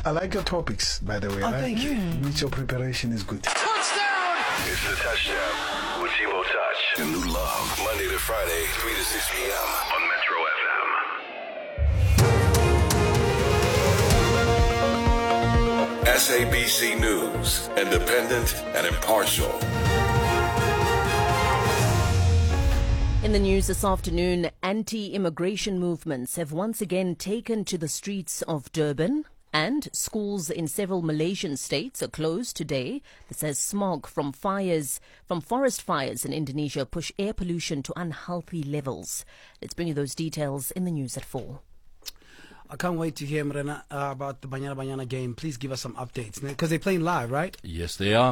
I like your topics, by the way. Oh, thank you. Which your preparation is good. Touchdown! It's the touchdown with Tebow Touch. And New Love, Monday to Friday, 3 to 6 p.m. on Metro FM. SABC News, independent and impartial. In the news this afternoon, anti-immigration movements have once again taken to the streets of Durban, and schools in several Malaysian states are closed today. This as smog from forest fires in Indonesia push air pollution to unhealthy levels. Let's bring you those details in the news at 4. I can't wait to hear, Mrena, about the Banyana game. Please give us some updates, because they're playing live, right? Yes, they are.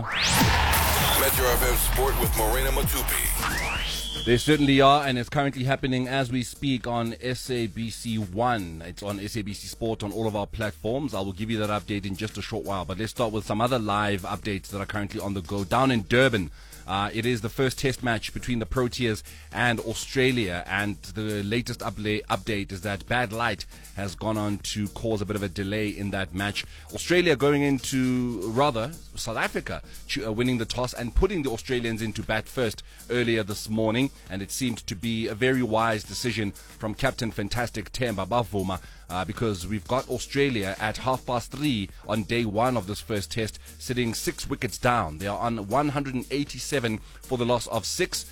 Metro FM Sport with Morena Matupi. They certainly are, and it's currently happening as we speak on SABC 1. It's on SABC Sport on all of our platforms. I will give you that update in just a short while, but let's start with some other live updates that are currently on the go. Down in Durban, it is the first test match between the Proteas and Australia, and the latest update is that bad light has gone on to cause a bit of a delay in that match. Australia going into, South Africa winning the toss and putting the Australians into bat first earlier this morning, and it seemed to be a very wise decision from Captain Fantastic Themba Bavuma, because we've got Australia at 3:30 on day one of this first test, sitting 6 wickets down. They are on 187 for the loss of 6.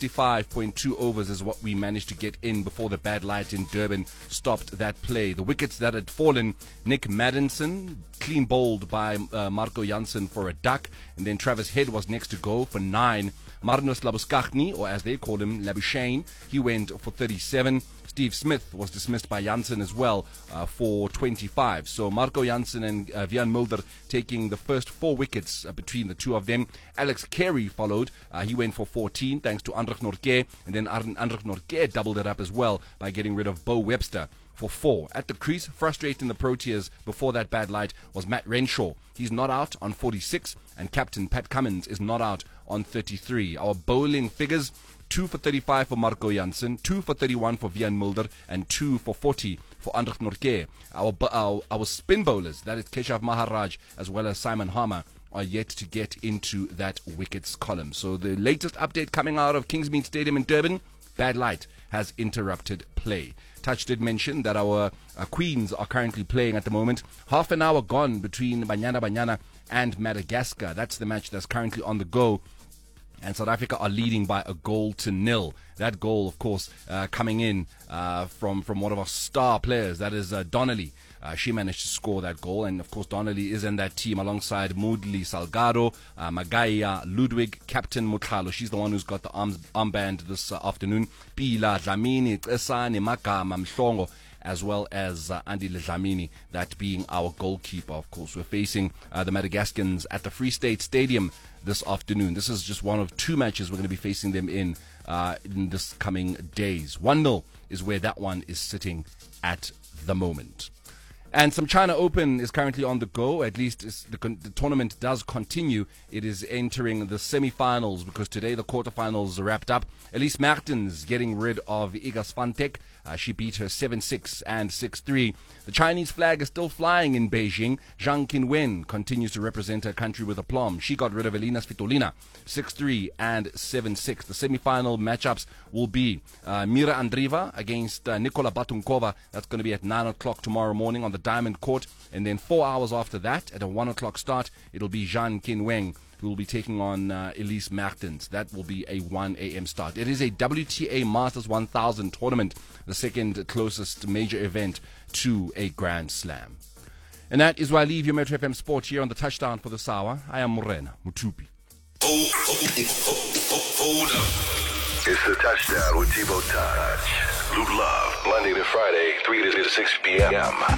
65.2 overs is what we managed to get in before the bad light in Durban stopped that play. The wickets that had fallen: Nick Maddinson, clean bowled by Marco Jansen for a duck, and then Travis Head was next to go for 9. Marnus Labuschagne, or as they call him, Labuschagne, he went for 37. Steve Smith was dismissed by Jansen as well for 25. So Marco Jansen and Wiaan Mulder taking the first 4 wickets between the two of them. Alex Carey followed. He went for 14 thanks to Andrich Nortje, and then Andrich Nortje doubled it up as well by getting rid of Bo Webster for 4. At the crease, frustrating the Proteas before that bad light was Matt Renshaw. He's not out on 46, and Captain Pat Cummins is not out on 33. Our bowling figures: 2 for 35 for Marco Jansen, 2 for 31 for Wiaan Mulder, and 2 for 40 for Andrich Nortje. Our spin bowlers, that is Keshav Maharaj as well as Simon Harmer, are yet to get into that wickets column. So the latest update coming out of Kingsmead Stadium in Durban: bad light has interrupted play. Touch did mention that our Queens are currently playing at the moment. Half an hour gone between Banyana and Madagascar. That's the match that's currently on the go. And South Africa are leading by 1-0. That goal, of course, coming in from one of our star players. That is Donnelly. She managed to score that goal. And, of course, Donnelly is in that team alongside Moodley Salgado, Magaya Ludwig, Captain Mutlalo. She's the one who's got the armband this afternoon. Pila, Dlamini, Esane, Magama, Mhlongo, as well as Andy Dlamini, that being our goalkeeper. Of course, we're facing the Madagascans at the Free State Stadium this afternoon. This is just one of 2 matches we're going to be facing them in this coming days. 1-0 is where that one is sitting at the moment. And some China Open is currently on the go. At least the tournament does continue. It is entering the semi-finals because today the quarterfinals are wrapped up. Elise Mertens getting rid of Iga Swiatek. She beat her 7-6 and 6-3. The Chinese flag is still flying in Beijing. Zhang Qinwen continues to represent her country with aplomb. She got rid of Elina Svitolina 6-3 and 7-6. The semi-final matchups will be Mira Andreeva against Nikola Batunkova. That's going to be at 9 o'clock tomorrow morning on the Diamond Court. And then 4 hours after that, at a 1 o'clock start, it'll be Zhang Qinwen who will be taking on Elise Mertens. That will be a 1 a.m. start. It is a WTA Masters 1000 tournament, the second closest major event to a Grand Slam. And that is where I leave you, Metro FM Sport, here on the touchdown for this hour. I am Morena Mutupi. Hold up. It's the touchdown with Tebow Touch. Luke Love, Monday to Friday, 3 to 6 p.m.